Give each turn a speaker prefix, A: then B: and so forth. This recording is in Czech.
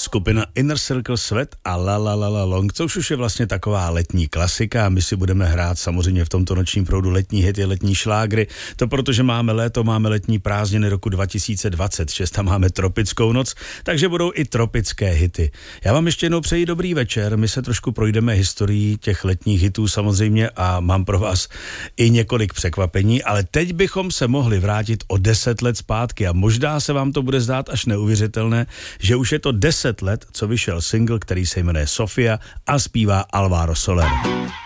A: Skupina Inner Circle Sweat a La La La La Long, což už je vlastně taková letní klasika a my si budeme hrát samozřejmě v tomto nočním proudu letní hity, letní šlágry. To protože máme léto, máme letní prázdniny roku 2026 a máme tropickou noc, takže budou i tropické hity. Já vám ještě jednou přeji dobrý večer, my se trošku projdeme historií těch letních hitů samozřejmě a mám pro vás i několik překvapení, ale teď bychom se mohli vrátit o 10 let zpátky a možná se vám to bude zdát až neuvěřitelné, že už je to 10 let, co vyšel single, který se jmenuje Sofia a zpívá Alvaro Soler.